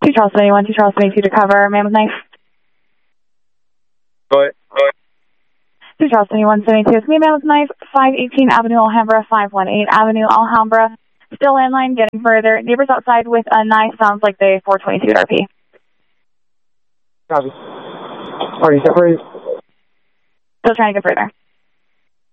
2 Charles 71, 2 Charles 72 to cover, man with knife. Go ahead. 2 Charles 71, 72, it's me, man with knife, 518 Avenue Alhambra, 518 Avenue Alhambra. Still landline, getting further. Neighbors outside with a knife, sounds like they 422 at RP. Copy. Are you separated? Still trying to get further.